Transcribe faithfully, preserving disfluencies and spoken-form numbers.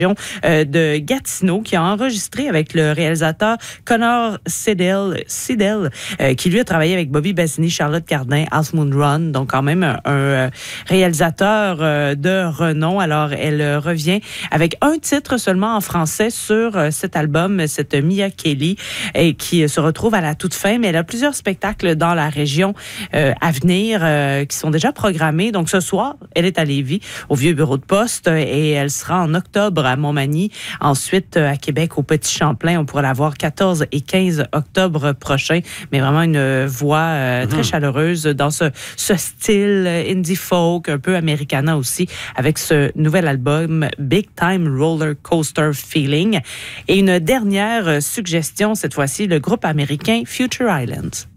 euh, de Gatineau qui a enregistré avec le réalisateur Connor Siddell, Siddell euh, qui lui a travaillé avec Bobby Bassini, Charlotte Cardin, Half Moon Run, donc quand même un, un réalisateur euh, de renom. Alors, elle euh, revient avec un titre seulement en français sur euh, cet album, cette Mia Kelly, et qui euh, se retrouve à la toute fin, mais elle a plusieurs spectacles dans la région euh, à venir euh, qui sont déjà programmés. Donc, ce soir, elle est à Lévis, au vieux bureau de poste, et elle sera en octobre à Montmagny. Ensuite, à Québec, au Petit Champlain, on pourra la voir quatorze et quinze octobre prochain. Mais vraiment une voix euh, très mmh. chaleureuse dans ce, ce style indie folk, un peu americana aussi, avec ce nouvel album Big Time Roller Coaster Feeling. Et une dernière suggestion, cette fois-ci, le groupe américain Future Islands.